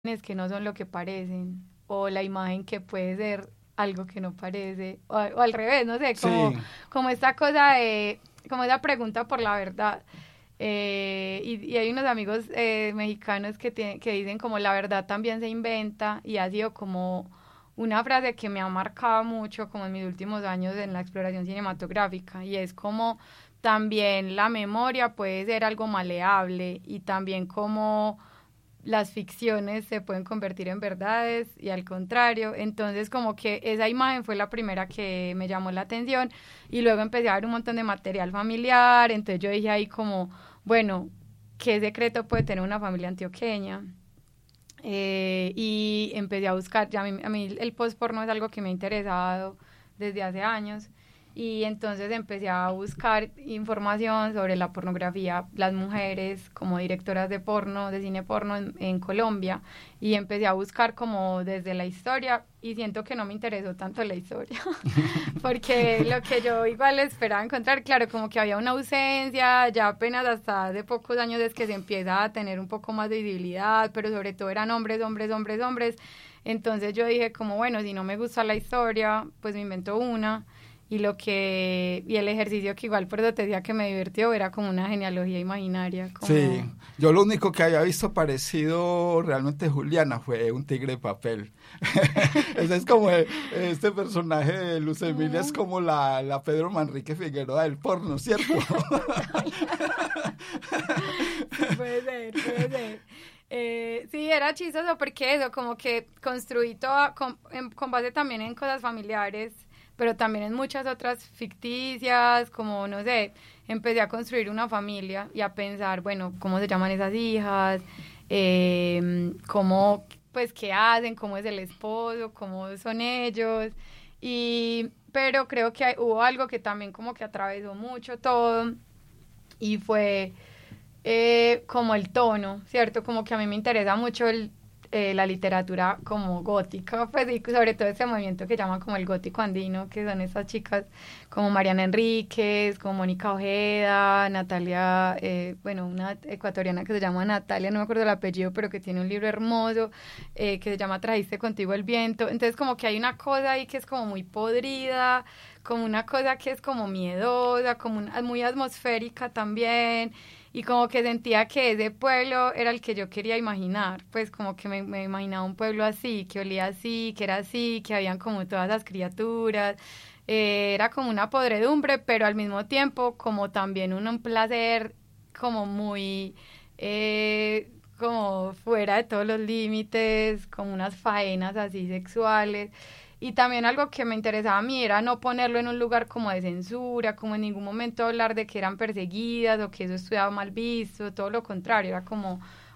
que no son lo que parecen, o la imagen que puede ser algo que no parece, o al revés, no sé, Sí, como esta cosa de, como esa pregunta por la verdad. Y hay unos amigos mexicanos que dicen como la verdad también se inventa, y ha sido como una frase que me ha marcado mucho como en mis últimos años en la exploración cinematográfica, y es como también la memoria puede ser algo maleable, y también como las ficciones se pueden convertir en verdades y al contrario. Entonces como que esa imagen fue la primera que me llamó la atención, y luego empecé a ver un montón de material familiar. Entonces yo dije ahí como, bueno, ¿qué secreto puede tener una familia antioqueña? Y empecé a buscar, ya a mí el post-porno es algo que me ha interesado desde hace años, y entonces empecé a buscar información sobre la pornografía, las mujeres como directoras de porno, de cine porno en Colombia, y empecé a buscar como desde la historia, y siento que no me interesó tanto la historia, porque lo que yo igual esperaba encontrar, claro, como que había una ausencia, ya apenas hasta hace pocos años es que se empieza a tener un poco más de visibilidad, pero sobre todo eran hombres, hombres, hombres, hombres. Entonces yo dije como, bueno, si no me gusta la historia, pues me invento una. Y el ejercicio que igual por eso te decía que me divirtió era como una genealogía imaginaria, sí. como Yo lo único que había visto parecido realmente Juliana fue un tigre de papel. Ese es como este personaje de Luz Emilia, es como la Pedro Manrique Figueroa del porno, ¿cierto? total. Sí, puede ser, puede ser. Sí, era chistoso porque eso, como que construí toda, con base también en cosas familiares, pero también en muchas otras ficticias, como, no sé, empecé a construir una familia y a pensar, bueno, ¿cómo se llaman esas hijas? ¿Cómo, pues, qué hacen? ¿Cómo es el esposo? ¿Cómo son ellos? Pero creo que hubo algo que también como que atravesó mucho todo, y fue como el tono, ¿cierto? Como que a mí me interesa mucho la literatura como gótica, pues, y sobre todo ese movimiento que llaman como el gótico andino, que son esas chicas como Mariana Enríquez, como Mónica Ojeda, Natalia, bueno, una ecuatoriana que se llama Natalia, no me acuerdo el apellido, pero que tiene un libro hermoso que se llama Trajiste contigo el viento. Entonces como que hay una cosa ahí que es como muy podrida, como una cosa que es como miedosa, como muy atmosférica también, y como que sentía que ese pueblo era el que yo quería imaginar, pues como que me imaginaba un pueblo así, que olía así, que era así, que habían como todas las criaturas, era como una podredumbre, pero al mismo tiempo como también un placer como muy... como fuera de todos los límites, como unas faenas así sexuales. Y también algo que me interesaba a mí era no ponerlo en un lugar como de censura, como en ningún momento hablar de que eran perseguidas o que eso estuviera mal visto, todo lo contrario, era como